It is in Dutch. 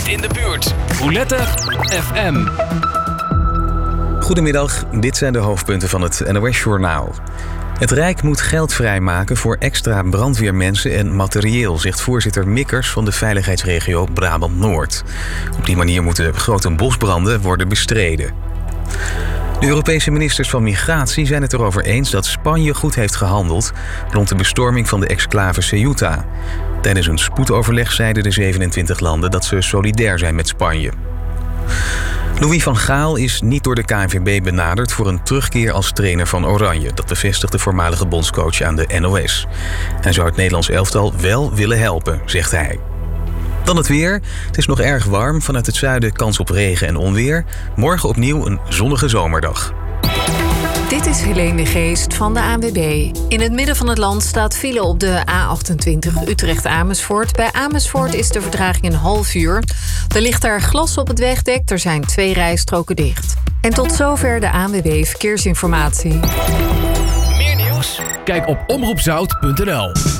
in de buurt. Roulette FM. Goedemiddag, dit zijn de hoofdpunten van het NOS-journaal. Het Rijk moet geld vrijmaken voor extra brandweermensen en materieel, zegt voorzitter Mikkers van de veiligheidsregio Brabant-Noord. Op die manier moeten grote bosbranden worden bestreden. De Europese ministers van Migratie zijn het erover eens dat Spanje goed heeft gehandeld rond de bestorming van de exclave Ceuta. Tijdens een spoedoverleg zeiden de 27 landen dat ze solidair zijn met Spanje. Louis van Gaal is niet door de KNVB benaderd voor een terugkeer als trainer van Oranje. Dat bevestigt de voormalige bondscoach aan de NOS. Hij zou het Nederlands elftal wel willen helpen, zegt hij. Dan het weer. Het is nog erg warm. Vanuit het zuiden kans op regen en onweer. Morgen opnieuw een zonnige zomerdag. Dit is Helene de Geest van de ANWB. In het midden van het land staat file op de A28 Utrecht-Amersfoort. Bij Amersfoort is de vertraging een half uur. Er ligt daar glas op het wegdek. Er zijn 2 rijstroken dicht. En tot zover de ANWB Verkeersinformatie. Meer nieuws? Kijk op omroepzout.nl.